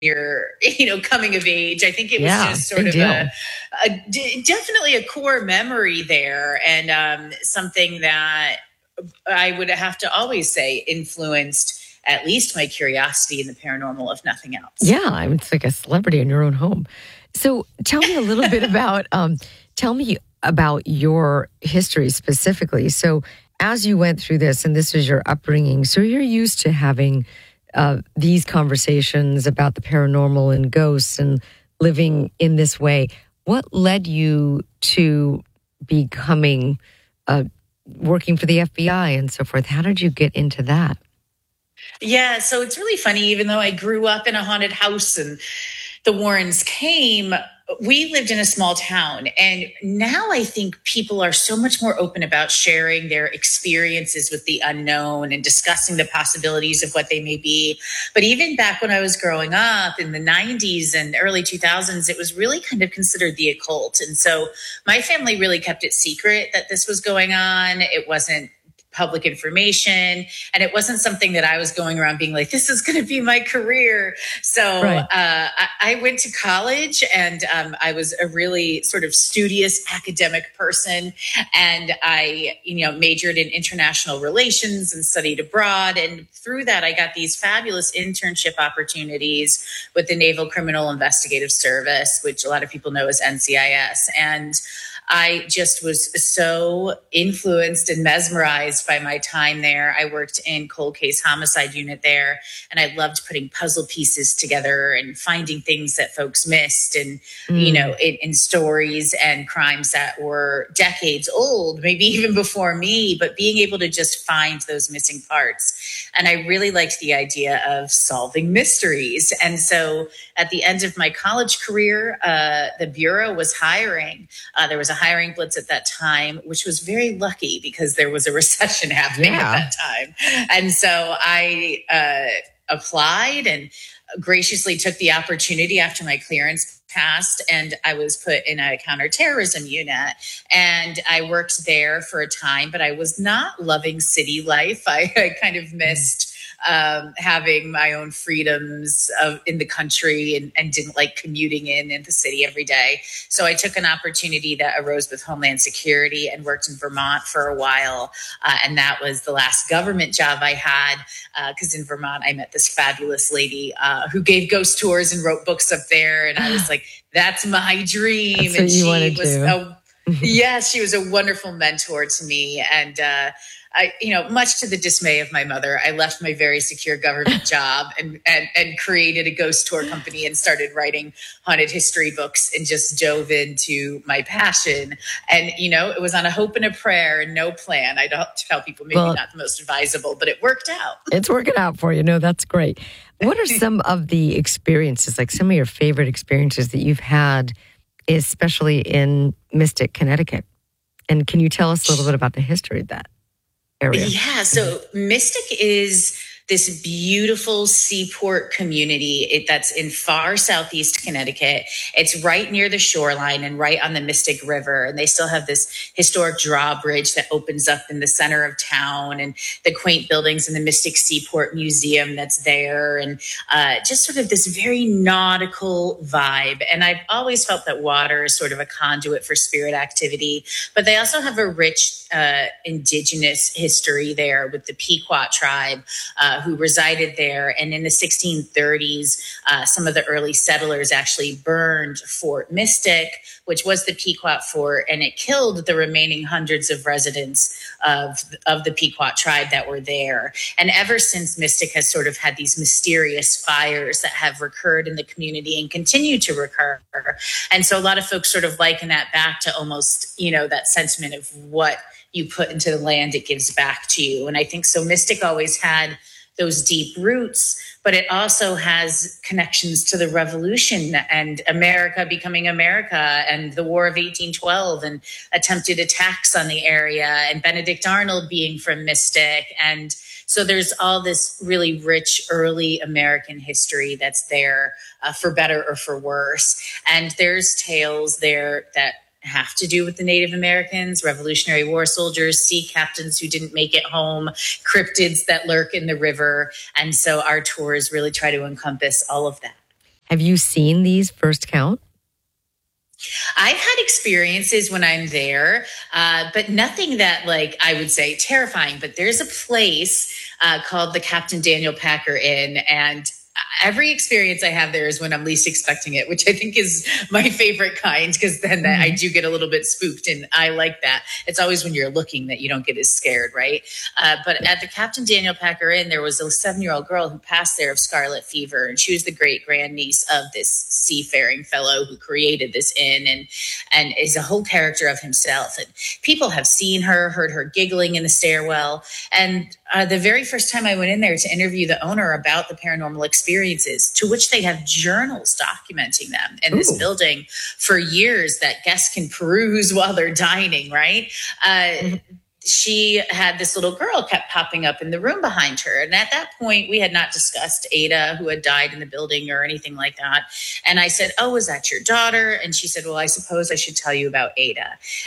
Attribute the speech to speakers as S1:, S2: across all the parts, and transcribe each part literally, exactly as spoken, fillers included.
S1: your, you know, coming of age. I think it was
S2: Yeah,
S1: just sort
S2: big
S1: of
S2: deal.
S1: a, a d- definitely a core memory there, and um, something that I would have to always say influenced at least my curiosity in the paranormal, if nothing else.
S2: Yeah, I mean, it's like a celebrity in your own home. So tell me a little bit about, um, tell me about your history specifically. So as you went through this, and this was your upbringing, so you're used to having uh, these conversations about the paranormal and ghosts and living in this way. What led you to becoming, uh, working for the F B I and so forth? How did you get into that?
S1: Yeah, so it's really funny, even though I grew up in a haunted house and the Warrens came, we lived in a small town. And now I think people are so much more open about sharing their experiences with the unknown and discussing the possibilities of what they may be. But even back when I was growing up in the nineties and early two thousands, it was really kind of considered the occult. And so my family really kept it secret that this was going on. It wasn't public information. And it wasn't something that I was going around being like, this is going to be my career. So
S2: Right.
S1: uh, I, I went to college, and um, I was a really sort of studious academic person. And I, you know, majored in international relations and studied abroad. And through that, I got these fabulous internship opportunities with the Naval Criminal Investigative Service, which a lot of people know as N C I S. And I just was so influenced and mesmerized by my time there. I worked in cold case homicide unit there, and I loved putting puzzle pieces together and finding things that folks missed, and, mm. you know, in, in stories and crimes that were decades old, maybe even before me, but being able to just find those missing parts. And I really liked the idea of solving mysteries. And so at the end of my college career, uh, the Bureau was hiring. Uh, there was a hiring blitz at that time, which was very lucky because there was a recession happening yeah. at that time. And so I uh, applied and graciously took the opportunity after my clearance passed, and I was put in a counterterrorism unit, and I worked there for a time, but I was not loving city life. I, I kind of missed Um, having my own freedoms of, in the country, and, and didn't like commuting in in the city every day. So I took an opportunity that arose with Homeland Security and worked in Vermont for a while. Uh, and that was the last government job I had, because uh, in Vermont, I met this fabulous lady uh, who gave ghost tours and wrote books up there. And I was like, that's my dream.
S2: That's
S1: and
S2: what you
S1: she
S2: wanted
S1: was,
S2: to.
S1: a, yes, she was a wonderful mentor to me. And, uh, I, you know, much to the dismay of my mother, I left my very secure government job and, and, and created a ghost tour company and started writing haunted history books and just dove into my passion. And, you know, it was on a hope and a prayer and no plan. I don't tell people maybe well, not the most advisable, but it worked out.
S2: It's working out for you. No, that's great. What are some of the experiences, like some of your favorite experiences that you've had, especially in Mystic, Connecticut? And can you tell us a little bit about the history of that area?
S1: Yeah, so Mystic is this beautiful seaport community it, that's in far southeast Connecticut. It's right near the shoreline and right on the Mystic River. And they still have this historic drawbridge that opens up in the center of town, and the quaint buildings in the Mystic Seaport Museum that's there. And uh, just sort of this very nautical vibe. And I've always felt that water is sort of a conduit for spirit activity. But they also have a rich uh, indigenous history there with the Pequot tribe, uh, who resided there. And in the sixteen thirties, uh, some of the early settlers actually burned Fort Mystic, which was the Pequot fort, and it killed the remaining hundreds of residents of, of the Pequot tribe that were there. And ever since, Mystic has sort of had these mysterious fires that have recurred in the community and continue to recur. And so a lot of folks sort of liken that back to almost, you know, that sentiment of what you put into the land, it gives back to you. And I think so Mystic always had those deep roots, but it also has connections to the Revolution and America becoming America and the War of eighteen twelve and attempted attacks on the area, and Benedict Arnold being from Mystic. And so there's all this really rich early American history that's there, uh, for better or for worse. And there's tales there that have to do with the Native Americans, Revolutionary War soldiers, sea captains who didn't make it home, cryptids that lurk in the river. And so our tours really try to encompass all of that.
S2: Have you seen these first count?
S1: I've had experiences when I'm there, uh, but nothing that like I would say terrifying. But there's a place uh, called the Captain Daniel Packer Inn, and every experience I have there is when I'm least expecting it, which I think is my favorite kind, because then mm-hmm. I do get a little bit spooked, and I like that. It's always when you're looking that you don't get as scared, right? Uh, but at the Captain Daniel Packer Inn, there was a seven-year-old girl who passed there of scarlet fever, and she was the great-grandniece of this seafaring fellow who created this inn, and and is a whole character of himself. And people have seen her, heard her giggling in the stairwell, and uh, the very first time I went in there to interview the owner about the paranormal experiences, to which they have journals documenting them in Ooh. This building for years that guests can peruse while they're dining, right? Uh, mm-hmm. She had this little girl kept popping up in the room behind her. And at that point, we had not discussed Ada, who had died in the building or anything like that. And I said, oh, is that your daughter? And she said, well, I suppose I should tell you about Ada.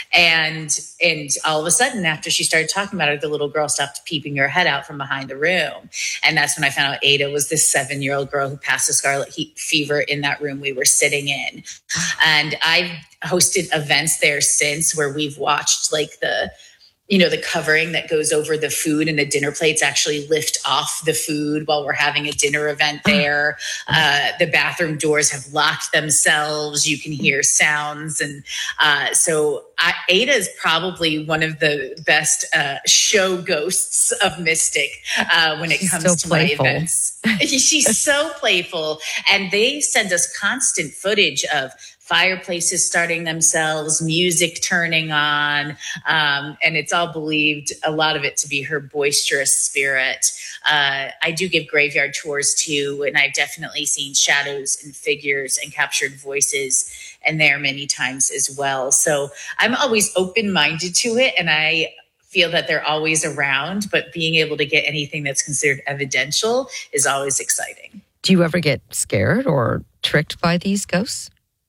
S1: And and all of a sudden, after she started talking about it, the little girl stopped peeping her head out from behind the room. And that's when I found out Ada was this seven-year-old girl who passed a scarlet heat fever in that room we were sitting in. And I've hosted events there since where we've watched like the you know, the covering that goes over the food and the dinner plates actually lift off the food while we're having a dinner event there. Uh, the bathroom doors have locked themselves. You can hear sounds. And uh, so I, Ada is probably one of the best uh, show ghosts of Mystic uh, when it She's comes so to playful. My events. She's so playful. And they send us constant footage of fireplaces starting themselves, music turning on, um, and it's all believed, a lot of it to be her boisterous spirit. Uh, I do give graveyard tours too, and I've definitely seen shadows and figures and captured voices in there many times as well. So I'm always open-minded to it, and I feel that they're always around, but being able to get anything that's considered evidential is always exciting.
S2: Do you ever get scared or tricked by these ghosts?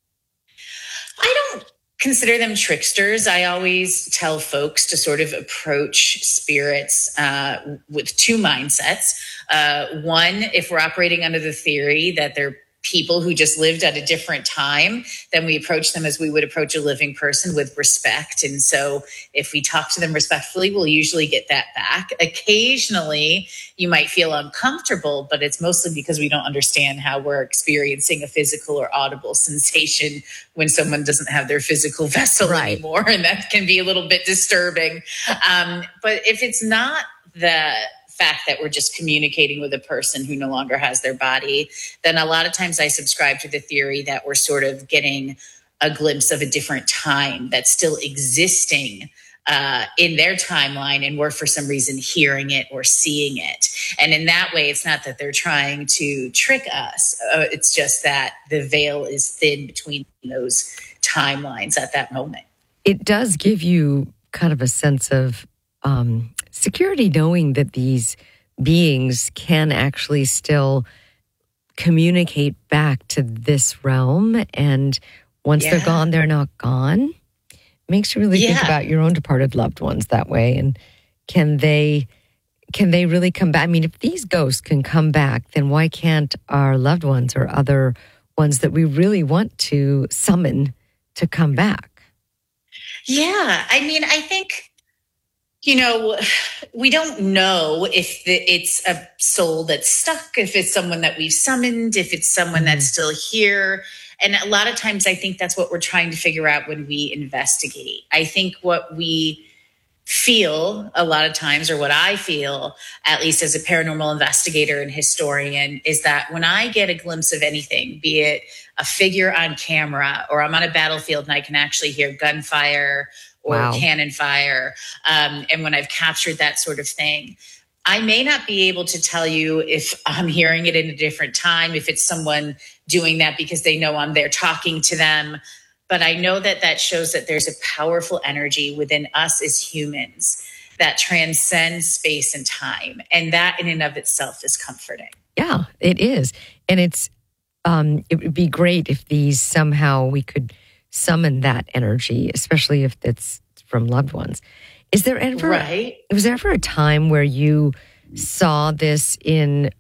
S1: I don't consider them tricksters. I always tell folks to sort of approach spirits uh, with two mindsets. Uh, one, if we're operating under the theory that they're people who just lived at a different time, then we approach them as we would approach a living person, with respect. And so if we talk to them respectfully, we'll usually get that back. Occasionally, you might feel uncomfortable, but it's mostly because we don't understand how we're experiencing a physical or audible sensation when someone doesn't have their physical vessel right. anymore. And that can be a little bit disturbing. Um, but if it's not the fact that we're just communicating with a person who no longer has their body, then a lot of times I subscribe to the theory that we're sort of getting a glimpse of a different time that's still existing uh, in their timeline, and we're for some reason hearing it or seeing it. And in that way, it's not that they're trying to trick us. Uh, it's just that the veil is thin between those timelines at that moment.
S2: It does give you kind of a sense of Um, security, knowing that these beings can actually still communicate back to this realm. And once yeah. they're gone, they're not gone. It makes you really yeah. think about your own departed loved ones that way. And can they, can they really come back? I mean, if these ghosts can come back, then why can't our loved ones or other ones that we really want to summon to come back?
S1: Yeah. I mean, I think, you know, we don't know if the, it's a soul that's stuck, if it's someone that we've summoned, if it's someone mm-hmm. that's still here. And a lot of times I think that's what we're trying to figure out when we investigate. I think what we feel a lot of times, or what I feel, at least as a paranormal investigator and historian, is that when I get a glimpse of anything, be it a figure on camera, or I'm on a battlefield and I can actually hear gunfire or wow. cannon fire. Um, and when I've captured that sort of thing, I may not be able to tell you if I'm hearing it in a different time, if it's someone doing that because they know I'm there talking to them. But I know that that shows that there's a powerful energy within us as humans that transcends space and time. And that in and of itself is comforting.
S2: Yeah, it is. And it's um, it would be great if these somehow we could summon that energy, especially if it's from loved ones. Is there ever,
S1: right.
S2: was there ever a time where you saw this in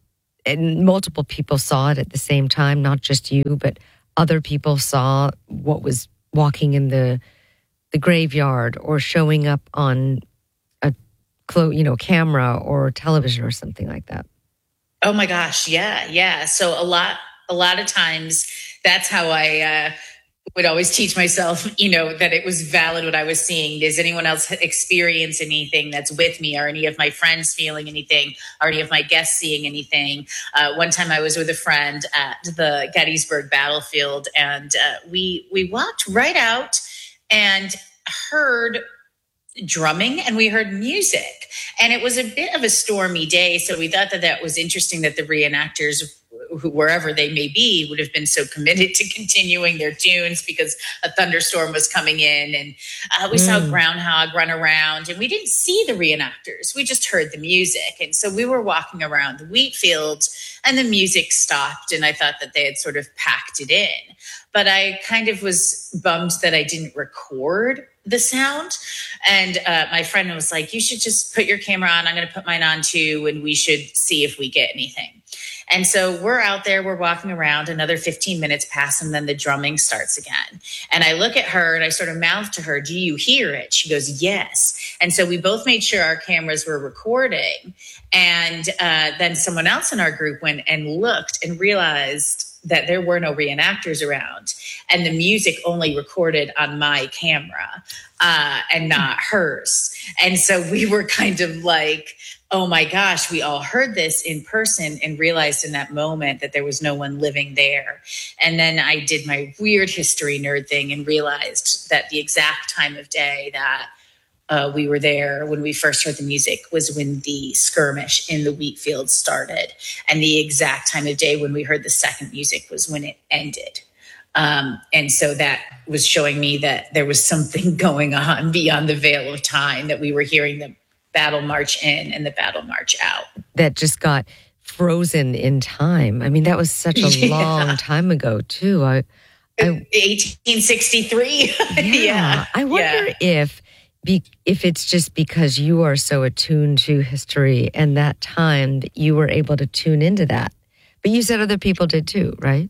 S2: and multiple people saw it at the same time, not just you, but other people saw what was walking in the the graveyard or showing up on a clo- you know, camera or television or something like that.
S1: Oh my gosh, yeah, yeah. So a lot, a lot of times, that's how I uh, would always teach myself, you know, that it was valid what I was seeing. Does anyone else experience anything that's with me? Are any of my friends feeling anything? Are any of my guests seeing anything? Uh, one time I was with a friend at the Gettysburg battlefield, and uh, we we walked right out and heard drumming, and we heard music, and it was a bit of a stormy day. So we thought that that was interesting that the reenactors, who, wherever they may be, would have been so committed to continuing their tunes because a thunderstorm was coming in. And uh, we mm. saw a groundhog run around, and we didn't see the reenactors. We just heard the music. And so we were walking around the wheat field, and the music stopped, and I thought that they had sort of packed it in. But I kind of was bummed that I didn't record the sound. And uh, my friend was like, you should just put your camera on. I'm going to put mine on too, and we should see if we get anything. And so we're out there, we're walking around, another fifteen minutes pass, and then the drumming starts again. And I look at her and I sort of mouth to her, do you hear it? She goes, yes. And so we both made sure our cameras were recording. And uh, then someone else in our group went and looked and realized that there were no reenactors around, and the music only recorded on my camera uh, and not hers. And so we were kind of like, oh my gosh, we all heard this in person and realized in that moment that there was no one living there. And then I did my weird history nerd thing and realized that the exact time of day that Uh, we were there when we first heard the music was when the skirmish in the wheat field started. And the exact time of day when we heard the second music was when it ended. Um, and so that was showing me that there was something going on beyond the veil of time, that we were hearing the battle march in and the battle march out.
S2: That just got frozen in time. I mean, that was such a yeah. long time ago, too. I,
S1: I eighteen sixty-three.
S2: Yeah. yeah. I wonder yeah. if Be, if it's just because you are so attuned to history and that time that you were able to tune into that. But you said other people did too, right?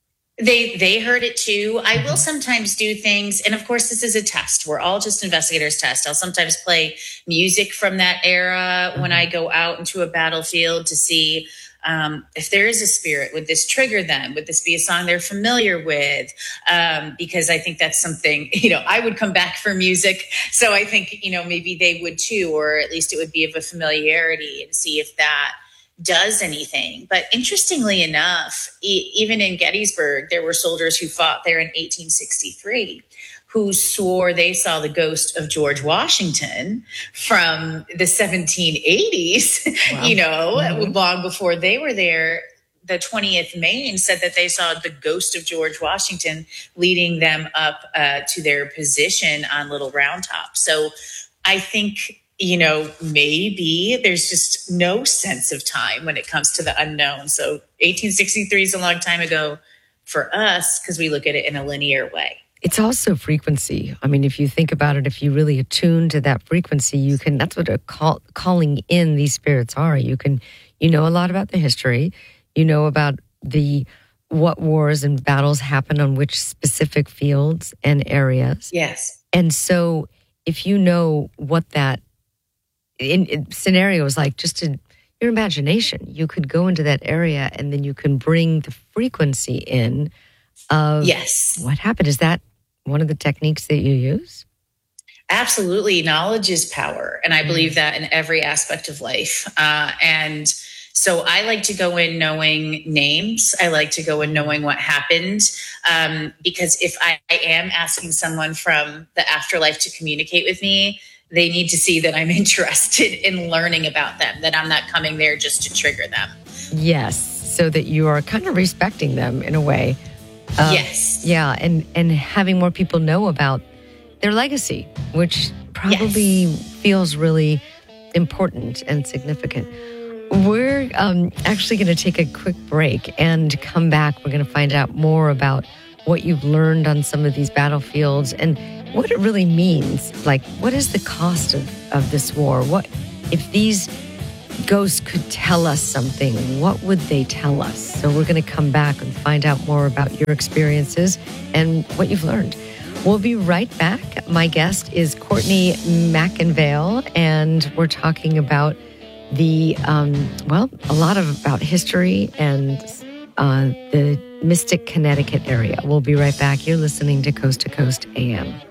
S1: They they heard it too. I will sometimes do things, and of course this is a test. We're all just investigators test. I'll sometimes play music from that era mm-hmm. when I go out into a battlefield to see Um, if there is a spirit, would this trigger them? Would this be a song they're familiar with? Um, because I think that's something, you know, I would come back for music. So I think, you know, maybe they would too, or at least it would be of a familiarity, and see if that does anything. But interestingly enough, e- even in Gettysburg, there were soldiers who fought there in eighteen sixty-three. Who swore they saw the ghost of George Washington from the seventeen eighties, wow. you know, mm-hmm. long before they were there. The twentieth Maine said that they saw the ghost of George Washington leading them up uh, to their position on Little Round Top. So I think, you know, maybe there's just no sense of time when it comes to the unknown. So eighteen sixty-three is a long time ago for us because we look at it in a linear way.
S2: It's also frequency. I mean, if you think about it, if you really attune to that frequency, you can, that's what a call, calling in these spirits are. You can, you know a lot about the history. You know about the, what wars and battles happen on which specific fields and areas.
S1: Yes.
S2: And so if you know what that in, in scenarios, like just in your imagination, you could go into that area and then you can bring the frequency in of
S1: yes.
S2: what happened. Is that one of the techniques that you use?
S1: Absolutely. Knowledge is power. And I believe that in every aspect of life. Uh, and so I like to go in knowing names. I like to go in knowing what happened. Um, because if I, I am asking someone from the afterlife to communicate with me, they need to see that I'm interested in learning about them, that I'm not coming there just to trigger them.
S2: Yes. So that you are kind of respecting them in a way. Uh,
S1: yes.
S2: Yeah, and, and having more people know about their legacy, which probably yes. feels really important and significant. We're um, actually going to take a quick break and come back. We're going to find out more about what you've learned on some of these battlefields and what it really means. Like, what is the cost of, of this war? What if these ghosts could tell us something, what would they tell us? So we're going to come back and find out more about your experiences and what you've learned. We'll be right back. My guest is Courtney McIngvale, and we're talking about the, um, well, a lot of about history and uh, the Mystic, Connecticut area. We'll be right back. You're listening to Coast to Coast A M.